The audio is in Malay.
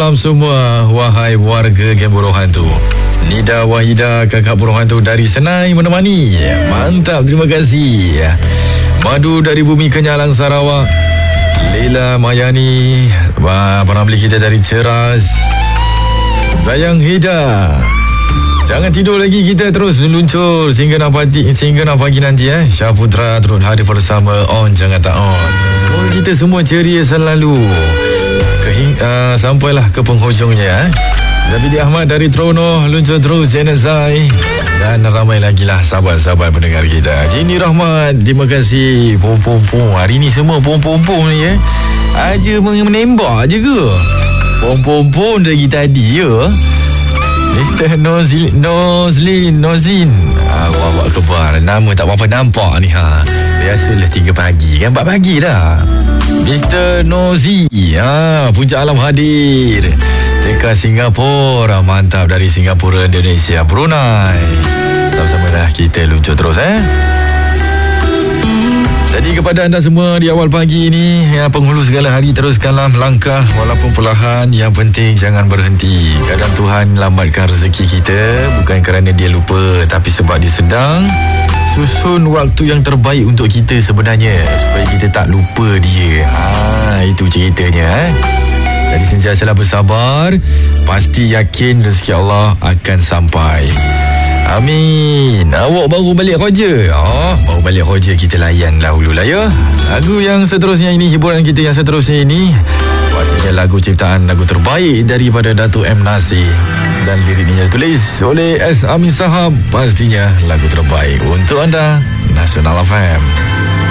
malam semua, wahai warga Gem Buruh Hantu. Nida Wahida, kakak Buruh Hantu dari Senai menemani. Mantap, terima kasih. Madu dari Bumi Kenyalang Sarawak. Leila Mayani, penambah kita dari Ceras. Zayang Hida. Jangan tidur lagi, kita terus luncur sehingga nak pagi nanti. Syaputra terus hadir bersama On Jangan Tak On. Semoga kita semua ceria selalu sampailah ke penghujungnya. Zabidi Ahmad dari Trono luncur terus. Jenazai dan ramai lagi lah sahabat-sahabat pendengar kita. Jini Rahmat, terima kasih. Pom-pom-pom, hari ni semua pom-pom-pom ni aja menembak je ke? Pom-pom-pom dari tadi Mr. Nozin. Awak kebar, nama tak apa nampak ni Biasalah 3 pagi kan, 4 pagi dah. Mr. Nozi, puncak alam hadir dekat Singapura. Mantap, dari Singapura, Indonesia, Brunei. Sama-sama dah kita luncur terus Jadi kepada anda semua di awal pagi ini, penghulu segala hari, teruskanlah melangkah walaupun perlahan. Yang penting jangan berhenti. Kadang Tuhan lambatkan rezeki kita bukan kerana dia lupa, tapi sebab dia sedang susun waktu yang terbaik untuk kita sebenarnya, supaya kita tak lupa dia. Itu ceritanya. Jadi sentiasalah bersabar. Pasti yakin rezeki Allah akan sampai. Amin. Awak baru balik kerja? Baru balik kerja, kita layan dahulu lah ya. Lagu yang seterusnya ini, hiburan kita yang seterusnya ini, pastinya lagu ciptaan, lagu terbaik daripada Datuk M. Nasir. Dan liriknya ditulis oleh S. Amin Sahab. Pastinya lagu terbaik untuk anda, Nasional FM.